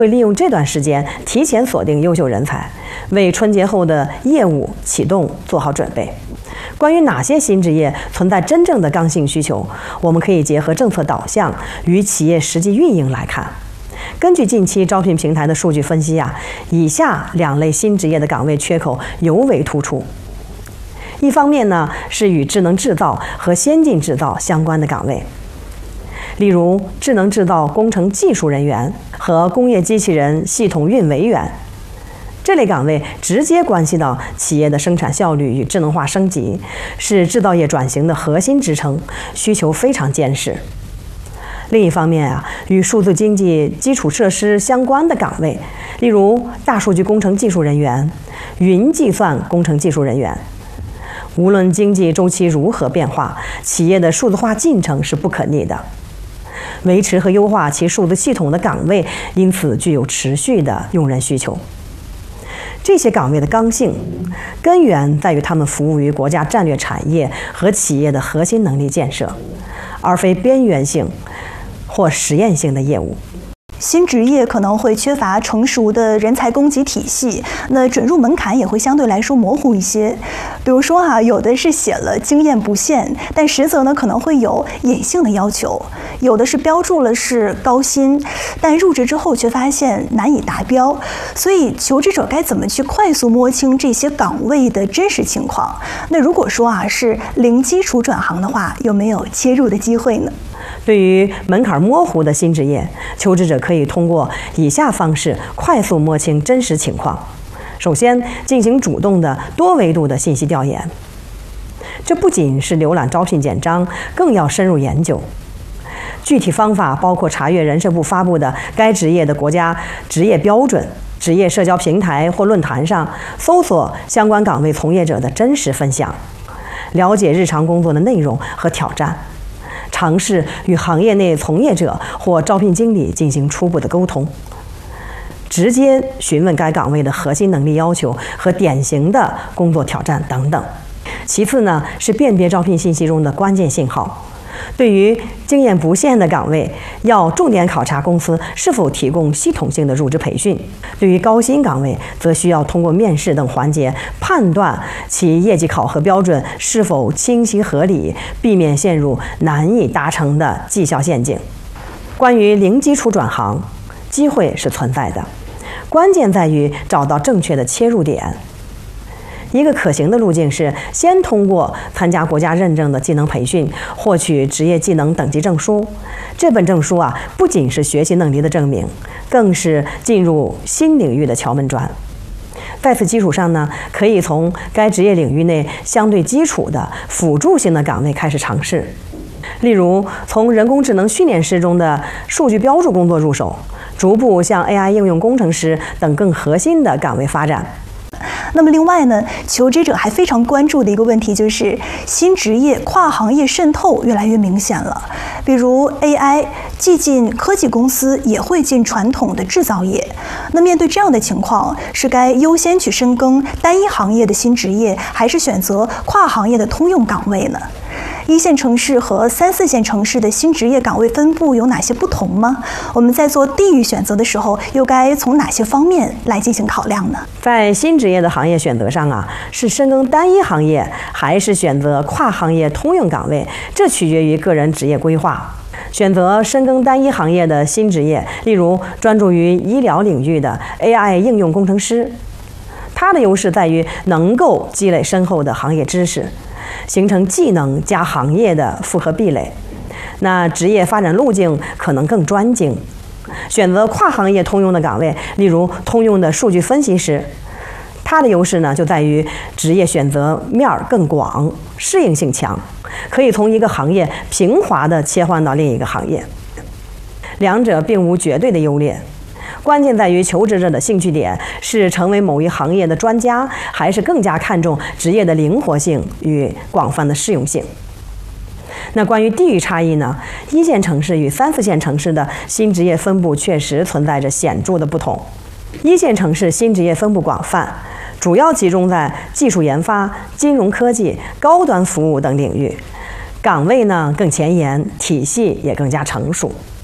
会利用这段时间提前锁定优秀人才，为春节后的业务启动做好准备。关于哪些新职业存在真正的刚性需求，我们可以结合政策导向与企业实际运营来看。根据近期招聘平台的数据分析以下2类新职业的岗位缺口尤为突出。一方面呢，是与智能制造和先进制造相关的岗位，例如智能制造工程技术人员和工业机器人系统运维员。这类岗位直接关系到企业的生产效率与智能化升级，是制造业转型的核心支撑，需求非常坚实。另一方面与数字经济基础设施相关的岗位，例如大数据工程技术人员、云计算工程技术人员。无论经济周期如何变化，企业的数字化进程是不可逆的。维持和优化其数字系统的岗位，因此具有持续的用人需求。这些岗位的刚性根源在于他们服务于国家战略产业和企业的核心能力建设，而非边缘性或实验性的业务。 新职业可能会缺乏成熟的人才供给体系，那准入门槛也会相对来说模糊一些。比如说有的是写了经验不限，但实则呢可能会有隐性的要求；有的是标注了是高薪，但入职之后却发现难以达标。所以求职者该怎么去快速摸清这些岗位的真实情况？那如果说是零基础转行的话，有没有切入的机会呢？ 对于门槛模糊的新职业，求职者可以通过以下方式快速摸清真实情况。首先，进行主动的多维度的信息调研，这不仅是浏览招聘简章，更要深入研究。具体方法包括查阅人社部发布的该职业的国家职业标准，职业社交平台或论坛上搜索相关岗位从业者的真实分享，了解日常工作的内容和挑战，尝试与行业内从业者或招聘经理进行初步的沟通，直接询问该岗位的核心能力要求和典型的工作挑战等等。其次呢，是辨别招聘信息中的关键信号。对于经验不限的岗位，要重点考察公司是否提供系统性的入职培训；对于高薪岗位，则需要通过面试等环节判断其业绩考核标准是否清晰合理，避免陷入难以达成的绩效陷阱。关于零基础转行，机会是存在的，关键在于找到正确的切入点。一个可行的路径是先通过参加国家认证的技能培训，获取职业技能等级证书。这本证书不仅是学习能力的证明，更是进入新领域的敲门砖。在此基础上呢，可以从该职业领域内相对基础的辅助性的岗位开始尝试，例如从人工智能训练师中的数据标注工作入手，逐步向 AI 应用工程师等更核心的岗位发展。 那么另外呢，求职者还非常关注的一个问题就是新职业跨行业渗透越来越明显了。比如 AI 既进科技公司，也会进传统的制造业。那面对这样的情况，是该优先去深耕单一行业的新职业，还是选择跨行业的通用岗位呢？一线城市和3、4线城市的新职业岗位分布有哪些不同吗？我们在做地域选择的时候，又该从哪些方面来进行考量呢？ 在新职业的行业选择上是深耕单一行业，还是选择跨行业通用岗位，这取决于个人职业规划。选择深耕单一行业的新职业，例如专注于医疗领域的 AI 应用工程师，它的优势在于能够积累深厚的行业知识，形成技能加行业的复合壁垒，那职业发展路径可能更专精。选择跨行业通用的岗位，例如通用的数据分析师，它的优势呢就在于职业选择面更广，适应性强，可以从一个行业平滑地切换到另一个行业。两者并无绝对的优劣，关键在于求职者的兴趣点是成为某一行业的专家，还是更加看重职业的灵活性与广泛的适用性。那关于地域差异呢，1线城市与3、4线城市的新职业分布确实存在着显著的不同。1线城市新职业分布广泛，主要集中在技术研发、金融科技、高端服务等领域，岗位呢更前沿，体系也更加成熟。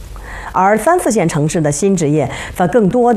而3、4线城市的新职业则更多的